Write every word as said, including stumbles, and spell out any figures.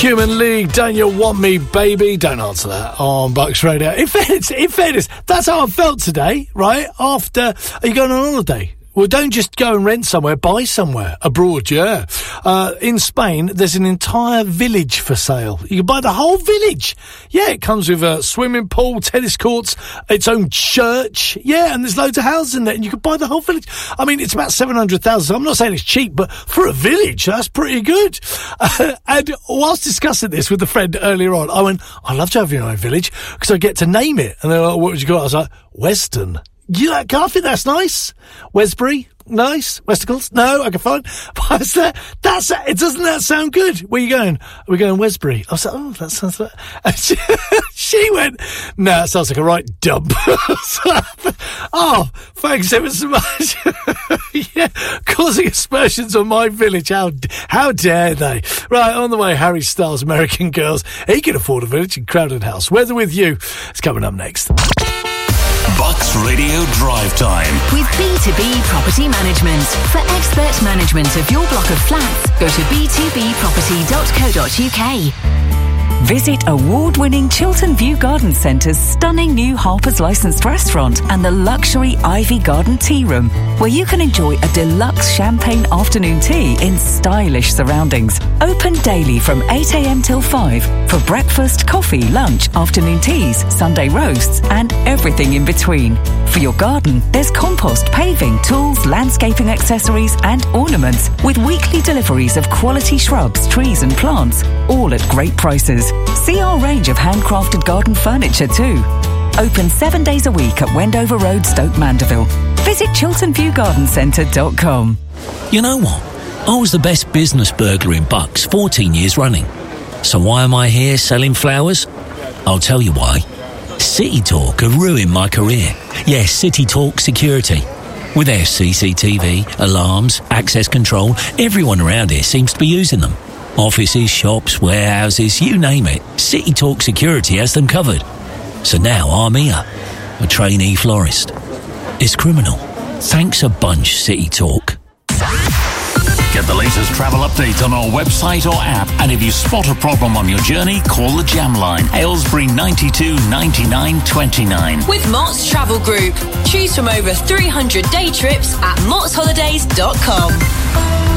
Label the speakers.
Speaker 1: Human League, don't you want me, baby? Don't answer that on Bucks Radio. In fairness, in fairness, that's how I felt today, right? After, are you going on holiday? Well, don't just go and rent somewhere, buy somewhere abroad, yeah. Uh, in Spain, there's an entire village for sale. You can buy the whole village. Yeah, it comes with a swimming pool, tennis courts, its own church. Yeah, and there's loads of houses in there, and you can buy the whole village. I mean, it's about seven hundred thousand. So I'm not saying it's cheap, but for a village, that's pretty good. Uh, and whilst discussing this with a friend earlier on, I went, I'd love to have your own village, because I get to name it. And they're like, what would you call it? I was like, Weston. You like, I think that's nice. Wesbury, nice. Westicles, no, I can find. What's that? That's, it doesn't that sound good? Where are you going? We're going Wesbury. I was like, oh, that sounds like, and she, she went, no, it sounds like a right dump. Oh, thanks ever so much. Yeah, causing aspersions on my village. How, how dare they? Right, on the way, Harry Styles, American Girls. He can afford a village in Crowded House. Weather with you. It's coming up next.
Speaker 2: Bucks Radio Drive Time.
Speaker 3: With B two B Property Management. For expert management of your block of flats, go to b two b property dot co dot u k.
Speaker 4: Visit award-winning Chiltern View Garden Centre's stunning new Harper's licensed restaurant and the luxury Ivy Garden Tea Room, where you can enjoy a deluxe champagne afternoon tea in stylish surroundings. Open daily from eight a.m. till five for breakfast, coffee, lunch, afternoon teas, Sunday roasts and everything in between. For your garden, there's compost, paving, tools, landscaping accessories and ornaments with weekly deliveries of quality shrubs, trees and plants, all at great prices. See our range of handcrafted garden furniture too. Open seven days a week at Wendover Road, Stoke Mandeville. Visit chiltern view garden centre dot com.
Speaker 5: You know what? I was the best business burglar in Bucks fourteen years running. So why am I here selling flowers? I'll tell you why. City Talk have ruined my career. Yes, City Talk Security. With their C C T V, alarms, access control, everyone around here seems to be using them. Offices, shops, warehouses, you name it. City Talk Security has them covered. So now I'm here, a trainee florist. It's criminal. Thanks a bunch, City Talk.
Speaker 2: Get the latest travel updates on our website or app. And if you spot a problem on your journey, call the Jam Line. Aylesbury ninety-two ninety-nine twenty-nine.
Speaker 3: With Mott's Travel Group. Choose from over three hundred day trips at motts holidays dot com.